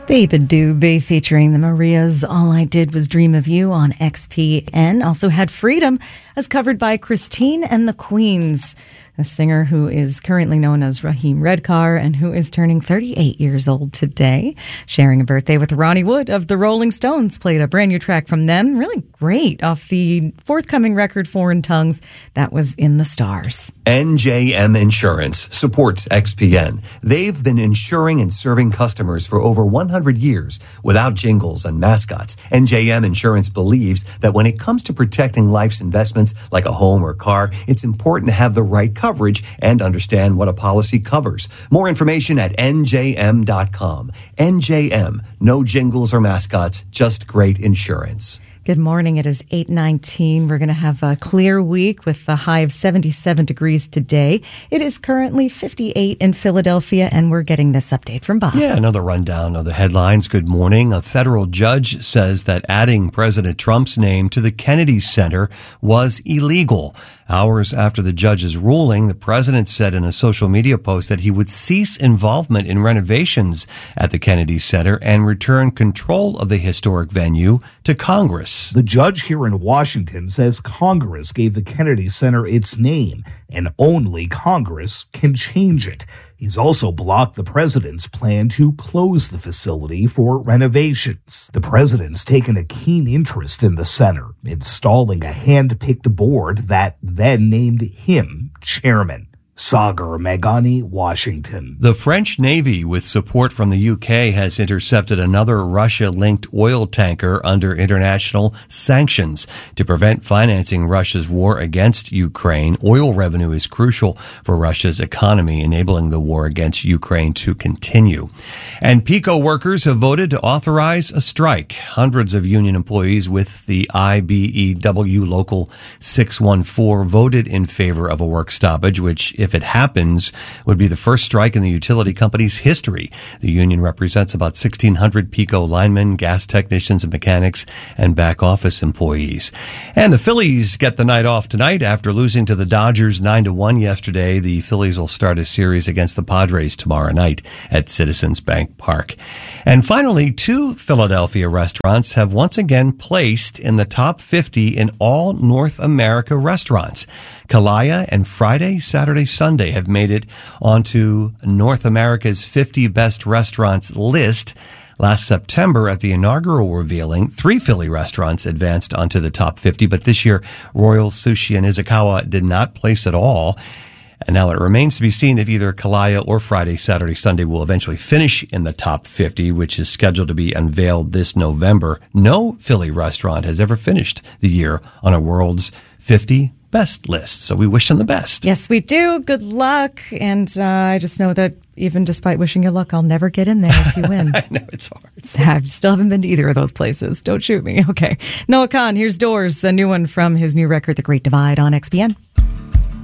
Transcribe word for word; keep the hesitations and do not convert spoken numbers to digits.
Baby Doobie featuring the Marias. All I Did Was Dream of You on X P N. Also had Freedom as covered by Christine and the Queens, a singer who is currently known as Raheem Redcar and who is turning thirty-eight years old today. Sharing a birthday with Ronnie Wood of the Rolling Stones. Played a brand new track from them. Really great off the forthcoming record Foreign Tongues. That was In the Stars. N J M Insurance supports X P N. They've been insuring and serving customers for over one hundred years without jingles and mascots. N J M Insurance believes that when it comes to protecting life's investments like a home or car, it's important to have the right coverage and understand what a policy covers. More information at N J M dot com. N J M, no jingles or mascots, just great insurance. Good morning. It is eight nineteen. We're going to have a clear week with a high of seventy-seven degrees today. It is currently fifty-eight in Philadelphia, and we're getting this update from Bob. Yeah, another rundown of the headlines. Good morning. A federal judge says that adding President Trump's name to the Kennedy Center was illegal. Hours after the judge's ruling, the president said in a social media post that he would cease involvement in renovations at the Kennedy Center and return control of the historic venue to Congress. The judge here in Washington says Congress gave the Kennedy Center its name, and only Congress can change it. He's also blocked the president's plan to close the facility for renovations. The president's taken a keen interest in the center, installing a hand-picked board that then named him chairman. Sagar Meghani, Washington. The French Navy, with support from the U K, has intercepted another Russia-linked oil tanker under international sanctions to prevent financing Russia's war against Ukraine. Oil revenue is crucial for Russia's economy, enabling the war against Ukraine to continue. And PECO workers have voted to authorize a strike. Hundreds of union employees with the I B E W Local six one four voted in favor of a work stoppage, which, if it happens, would be the first strike in the utility company's history. The union represents about sixteen hundred PECO linemen, gas technicians, and mechanics, and back office employees. And the Phillies get the night off tonight after losing to the Dodgers nine to one yesterday. The Phillies will start a series against the Padres tomorrow night at Citizens Bank Park. And finally, two Philadelphia restaurants have once again placed in the top fifty in all North America restaurants. Kalaya and Friday, Saturday, Sunday have made it onto North America's fifty best restaurants list. Last September, at the inaugural revealing, three Philly restaurants advanced onto the top fifty, but this year, Royal Sushi and Izukawa did not place at all. And now it remains to be seen if either Kalaya or Friday, Saturday, Sunday will eventually finish in the top fifty, which is scheduled to be unveiled this November. No Philly restaurant has ever finished the year on a world's fifty best list. So we wish them the best. Yes, we do. Good luck. And uh, I just know that even despite wishing you luck, I'll never get in there if you win. I know, it's hard. I still haven't been to either of those places. Don't shoot me. Okay. Noah Kahan, here's Doors, a new one from his new record, The Great Divide, on X P N.